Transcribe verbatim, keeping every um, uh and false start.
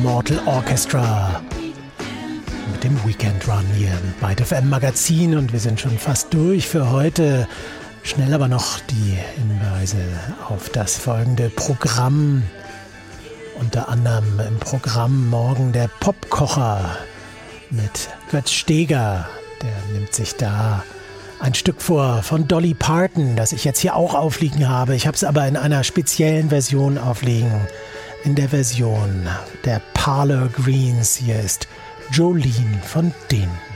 Mortal Orchestra mit dem Weekend Run hier im Byte F M Magazin und wir sind schon fast durch für heute. Schnell aber noch die Hinweise auf das folgende Programm. Unter anderem im Programm morgen der Popkocher mit Götz Steger. Der nimmt sich da ein Stück vor von Dolly Parton, das ich jetzt hier auch aufliegen habe. Ich habe es aber in einer speziellen Version aufliegen. In der Version der Parlor Greens. Hier ist Jolene von denen.